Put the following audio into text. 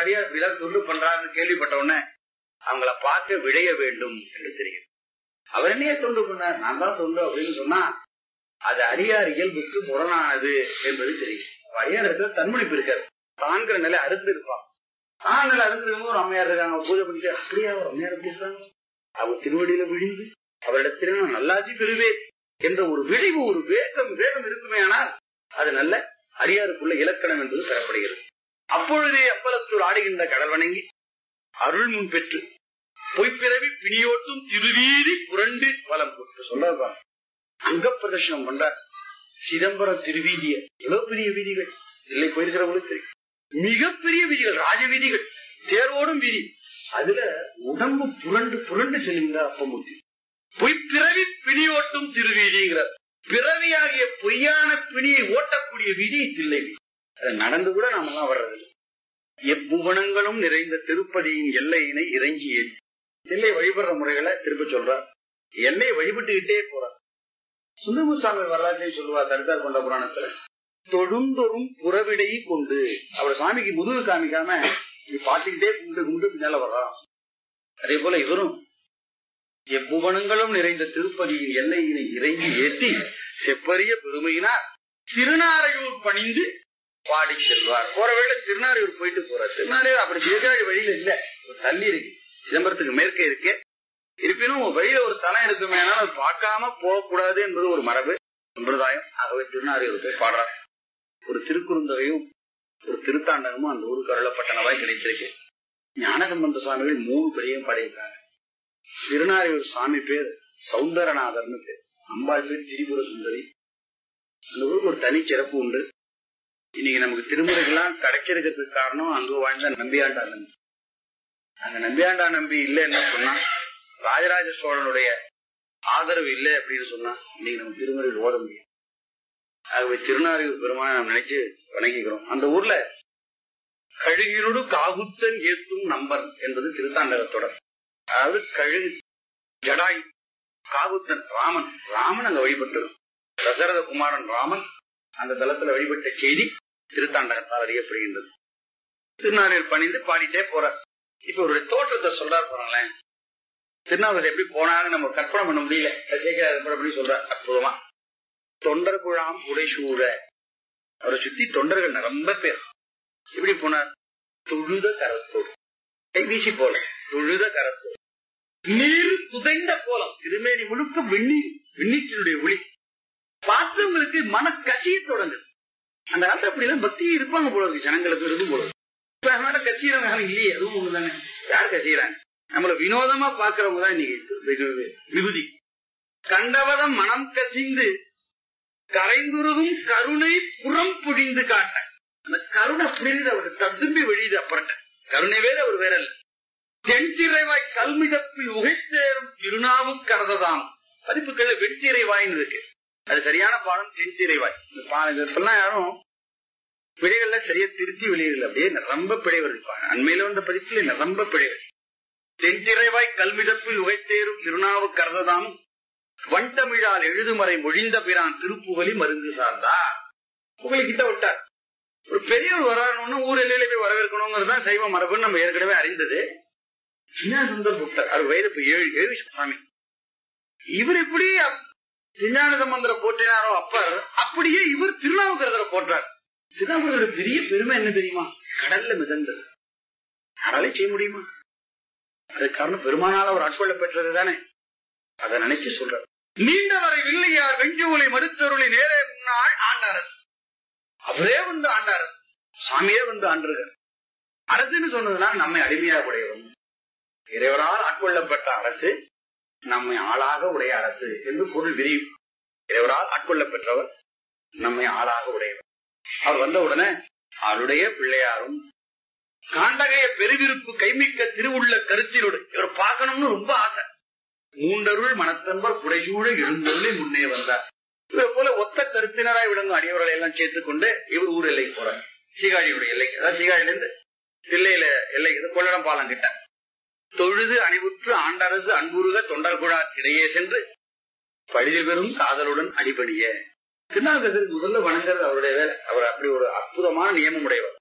அடியார் இப்படிதான் தொண்டு பண்றாருன்னு கேள்விப்பட்ட உடனே அவங்கள பார்க்க விழைய வேண்டும் என்று தெரியும். அவர் என்னையே தொண்டு பண்ணார், நான் தான் தொண்டு அப்படின்னு சொன்னா அது அடியார் இயல்புக்கு முரணானது என்பது தெரியும். அடியார் இடத்துல தன்முனைப்பு இருக்காது, தான்கிற நிலை அறுந்து இருப்பாங்க. தாங்கள் அறுந்து ஒரு அம்மையார் இருக்காங்க, பூஜை பண்ணிட்டு அப்படியே ஒரு அம்மையார் எப்படி இருக்காங்க, அவர் திருவடியில விழுந்து அவரிடத்திலே நான் நல்லாட்சி பெறுவேன் என்ற ஒரு விழிவு, ஒரு வேகம் இருக்குமே. ஆனால் அது நல்ல அடியாருக்குள்ள இலக்கணம் என்பது பெறப்படுகிறது. அப்பொழுதே அப்பலத்தூர் ஆடுகின்ற கடல் வணங்கி அருள் முன் பெற்று பொய்ப்பிறவி பிணியோட்டும் திருவீதி புரண்டு வலம் போட்டு சொல்றாரு. அங்க பிரதர்ஷனம் பண்ற சிதம்பரம் திருவீதிய எவ்வளவு பெரிய வீதிகள் இல்லை போயிருக்கிறவங்களுக்கு தெரியும். மிகப்பெரிய வீதிகள், ராஜ வீதிகள், தேரோடும் வீதி. அதுல உடம்பு புரண்டு புரண்டு செல்லுகிறார் அப்பமூர்த்தி. பொய்ப்பிறவி பிணியோட்டும் திருவீதிங்கிறார். பிறவியாகிய பொய்யான பிணியை ஓட்டக்கூடிய வீதி தில்லை வீதி. அதை நடந்து கூட நாம எல்லாம் வர்றதில்லை. எப்புவனங்களும் நிறைந்த திருப்பதியின் எல்லையினை இறங்கி ஏறி எல்லை வழிபடுற முறைகளை திருப்ப சொல்றார். எல்லையை வழிபட்டுக்கிட்டே போறார். சுந்தரமூர்த்தி வரலாற்றையும் சொல்லுவார் தடுத்தார் கொண்ட புராணத்துல. தொழுந்தொரும் புறவிடையை கொண்டு அவர் சாமிக்கு முதுகு காமிக்காம பாத்துக்கிட்டே கும்பிட்டு கும்பிட்டு பின்னால வர்றான். அதே போல இவரும் எப்புவனங்களும் நிறைந்த திருப்பதியின் எல்லையினை இறங்கி ஏற்றி செப்பரிய பெருமையினார் திருநாரையூர் பணிந்து பாடி செல்வார். போற வேளை திருநாரையூர் போயிட்டு போறார். திருநாரையூர் அப்படி சீர்காழி வழியில இல்ல, தள்ளி இருக்கு, சிதம்பரத்துக்கு மேற்கே இருக்கு. இருப்பினும் வழியில ஒரு தலம் இருக்குமே, ஆனால் அது பார்க்காம போகக்கூடாது என்பது ஒரு மரபு சம்பிரதாயம். ஆகவே திருநாரையூர் போய் பாடுறார். ஒரு திருக்குறுந்தொகையும் ஒரு திருத்தாண்டகமும் அந்த ஊருக்கு அருளப்பட்டனவாய் கிடைத்திருக்கு. ஞானசம்பந்த சுவாமிகள் 3 பெரியும் பாடியிருக்காங்க. திருநாரையூர் சாமி பேர் சௌந்தரநாதர்னு பேர், அம்பாள் பேர் திரிபுர சுந்தரி. அந்த ஊருக்கு ஒரு தனி சிறப்பு உண்டு. இன்னைக்கு நமக்கு திருமுறைகள்லாம் கிடைச்சிருக்கிறதுக்கு காரணம் அங்கு வாழ்ந்த நம்பியாண்டா நம்பி. அங்க நம்பியாண்டா நம்பி இல்லைன்னு சொன்னா, ராஜராஜ சோழனுடைய ஆதரவு இல்லை அப்படின்னு சொன்னா இன்னைக்கு நம்ம திருமுறைகள் ஓத முடியும். ஆகவே திருநாரையூர் பெருமானை நாம் நினைச்சு வணங்கிக்கிறோம். அந்த ஊர்ல கழுகினோடு காகுத்தன் ஏத்தும் நம்பர் என்பது திருத்தாண்டகத்தொடர். அதாவது கழுகு ஜடாய் காகுத்தன் ராமன் அங்க வழிபட்டு, தசரத குமாரன் ராமன் அந்த தலத்துல வழிபட்ட செய்தி திருத்தாண்டகத்தால் அறியப்படுகின்றது. திருநாரையூர் பணிந்து பாடிட்டே போறார். இப்ப அவருடைய தோற்றத்தை சொல்றாரு போறாங்களேன். திருநாவூர் எப்படி போனாலும் நம்ம கற்பனை பண்ண முடியல. சேகர் சொல்றார் அற்புதமா. தொண்டர் குழாம் உடைசூழ அவரை சுத்தி தொண்டர்கள் ரொம்ப பேர். எப்படி போனார்? தொழுத கரத்தோடு, கைவீசி போல தொழுத கரத்தோடு, நீர் புதைந்த கோலம், திருமேனி முழுக்க வெண்ணீற்றினுடைய ஒளி பார்த்தவங்களுக்கு மன கசிய தொடங்குது. அந்த காலத்துல அப்படிலாம் பக்தி இருப்பாங்க போல இருக்கு, ஜனங்களுக்கு இருக்கும் போல. இப்ப கசியறவங்க யாரும் இல்லையே, அதுவும் ஒண்ணுதானே. யார் கசியறாங்க? நம்மள வினோதமா பாக்குறவங்க தான் இன்னைக்கு விபூதி. கண்டவதம் மனம் கசிந்து கரைந்துருதும் கருணை புறம் புழிந்து காட்ட. அந்த கருணை புரியுது, அவருக்கு ததும்பி வெளியுது. அப்புறம் கருணை வேற அவர் வேற இல்ல. தென்திரைவாய் கல்மிதப்பில் உகைத்தேறும் திருநாவுக்கரசதாம். பதிப்புகள்ல வெண்திரைவாயின்னு இருக்கு. அது சரியான பாடம் தென்திரைவாய். இதெல்லாம் யாரும் பிழைகள்ல சரியா திருத்தி வெளியிடல, அப்படியே நிரம்ப பிழை வருப்பாங்க. அண்மையில வந்த பதிப்புல நிரம்ப பிழைகள். தென்திரைவாய் கல்மிதப்பில் உகைத்தேறும் திருநாவுக்கரசதாம் வண்டமிழால் எழுதுமறை மொழிந்த பிரான் திருப்புகலி மருந்து சார்ந்தா புகழி கிட்ட விட்டார். ஒரு பெரியவர் வரணும்னு ஊர் எல்லையில போய் வரவேற்கணுங்கிறதுதான் சைவ மரபுன்னு நம்ம ஏற்கனவே அறிந்தது. சுந்தர் புத்தர் அவர் வயது 7 சாமி. இவர் எப்படி திருஞான சம்பந்தரை போற்றினாரோ அப்பர், அப்படியே இவர் திருநாவுக்கரசரை போற்றார். திருநாவுக்கரசோட பெரிய பெருமை என்ன தெரியுமா? கடல்ல மிதந்தது. யாராலே செய்ய முடியுமா? அதுக்கு காரணம் பெருமானால அவர் ஆட்கொள்ள பெற்றது தானே. அதை நினைச்சு சொல்றார். நீண்ட வரை வில்லையார் வெஞ்சூலை மருத்துவருளை நேரே முன்னாள் ஆண்டாரசு. அவரே வந்து ஆண்டாரசு, சாமியே வந்து ஆண்டுகிறார். அரசுன்னு சொன்னதுனால நம்மை அடிமையாக உடையவரும், இறைவரால் ஆட்கொள்ளப்பட்ட அரசு நம்மை ஆளாக உடைய அரசு என்று பொருள் விரியும். இறைவரால் ஆட்கொள்ளப்பெற்றவர் நம்மை ஆளாக உடையவர். அவர் வந்த உடனே அவருடைய பிள்ளையாரும் காண்டகைய பெருவிருப்பு கைமிக்க திருவுள்ள கருத்திலோடு இவர் பார்க்கணும்னு ரொம்ப ஆசை. மூண்டருள் மனத்தன்பர் புடைசூழ எழுந்தருளை முன்னே வந்தார். இவர் போல ஒத்த கருத்தினராய் விளங்கும் அடியவர்களை எல்லாம் சேர்த்துக் கொண்டு இவர் ஊர் எல்லைக்கு போறார். சீகாழியுடைய எல்லைக்கு, அதாவது சீகாழில இருந்து தில்லையில எல்லைக்கு கொள்ளடம் பாலம் கிட்ட தொழுது அணிவுற்று ஆண்டரசு அன்புருக தொண்டர் குழார் இடையே சென்று பழிதில் பெறும் காதலுடன் அடிபணிய. திருநாவுக்கரசருக்கு முதல்ல வணங்குறது அவருடைய வேலை. அவர் அப்படி ஒரு அற்புதமான நியமம் உடையவர்.